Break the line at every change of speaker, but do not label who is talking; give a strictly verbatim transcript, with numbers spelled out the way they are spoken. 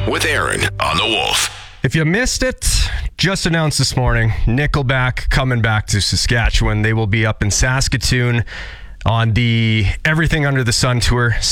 with Aaron on The Wolf.
If you missed it, just announced this morning, Nickelback coming back to Saskatchewan. They will be up in Saskatoon on the Everything Under the Sun tour.